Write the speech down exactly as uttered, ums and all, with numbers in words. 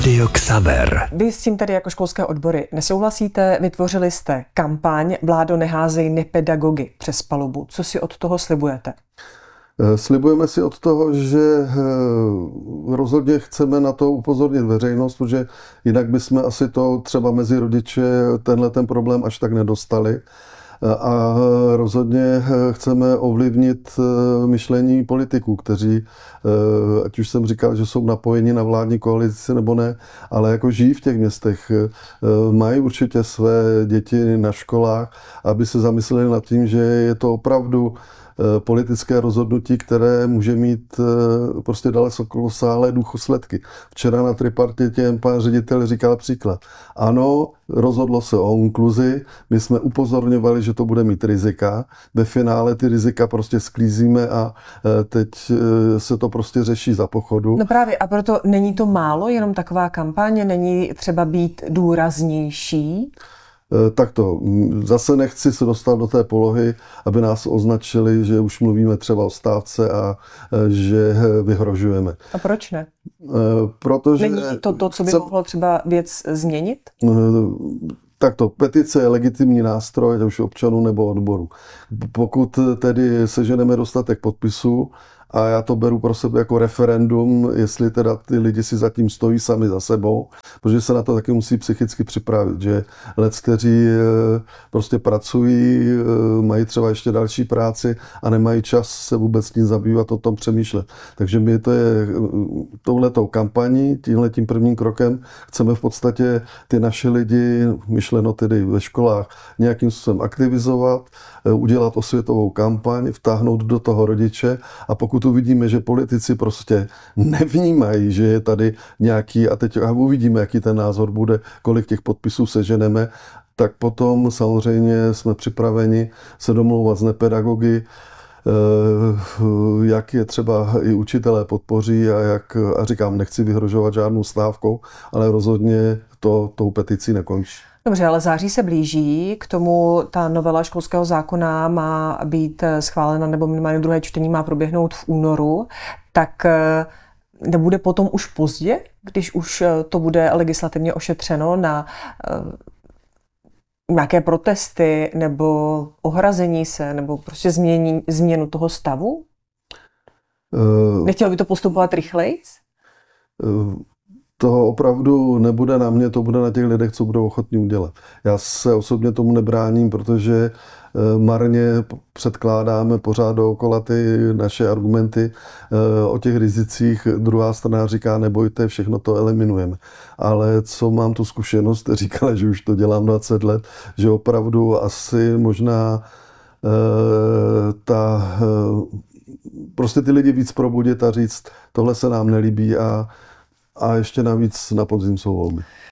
Rádio Xaver. Vy s tím tady jako školské odbory nesouhlasíte, vytvořili jste kampaň Vládo, neházej nepedagogy přes palubu. Co si od toho slibujete? Slibujeme si od toho, že rozhodně chceme na to upozornit veřejnost, protože jinak bychom asi to třeba mezi rodiče tenhle ten problém až tak nedostali. A rozhodně chceme ovlivnit myšlení politiků, kteří, ať už jsem říkal, že jsou napojeni na vládní koalici nebo ne, ale jako žijí v těch městech, mají určitě své děti na školách, aby se zamysleli nad tím, že je to opravdu politické rozhodnutí, které může mít prostě dalekosáhlé důsledky. Včera na tripartitě pan ředitel říkal příklad. Ano, rozhodlo se o inkluzi, my jsme upozorňovali, že to bude mít rizika. Ve finále ty rizika prostě sklízíme a teď se to prostě řeší za pochodu. No právě, a proto není to málo, jenom taková kampaň, není třeba být důraznější? Tak to, zase nechci se dostat do té polohy, aby nás označili, že už mluvíme třeba o stávce a že vyhrožujeme. A proč ne? Protože... Není to to, co by chce... mohlo třeba věc změnit? Takto, petice je legitimní nástroj, ať už občanů nebo odboru. Pokud tedy seženeme dostatek podpisů, a já to beru pro sebe jako referendum, jestli teda ty lidi si zatím stojí sami za sebou, protože se na to taky musí psychicky připravit, že lec, kteří prostě pracují, mají třeba ještě další práci a nemají čas se vůbec s tím zabývat, o tom přemýšlet. Takže my to je touhletou kampaní, tímhletím prvním krokem chceme v podstatě ty naše lidi, myšleno tedy ve školách, nějakým způsobem aktivizovat, udělat osvětovou kampaň, vtáhnout do toho rodiče a pokud uvidíme, že politici prostě nevnímají, že je tady nějaký, a teď a uvidíme, jaký ten názor bude, kolik těch podpisů seženeme, tak potom samozřejmě jsme připraveni se domlouvat s nepedagogy, jak je třeba i učitelé podpoří a jak, a říkám, nechci vyhrožovat žádnou stávkou, ale rozhodně to tou peticí nekončí. Dobře, ale září se blíží, k tomu ta novela školského zákona má být schválena, nebo minimálně druhé čtení má proběhnout v únoru, tak nebude potom už pozdě, když už to bude legislativně ošetřeno na nějaké protesty nebo ohrazení se, nebo prostě změní, změnu toho stavu? Uh, Nechtěl by to postupovat rychleji? Uh, To opravdu nebude na mě, to bude na těch lidech, co budou ochotní udělat. Já se osobně tomu nebráním, protože marně předkládáme pořád dookola ty naše argumenty o těch rizicích. Druhá strana říká, nebojte, všechno to eliminujeme. Ale co mám tu zkušenost, říkala, že už to dělám dvacet let, že opravdu asi možná ta, prostě ty lidi víc probudit a říct, tohle se nám nelíbí a A ještě navíc na podzim jsou volby.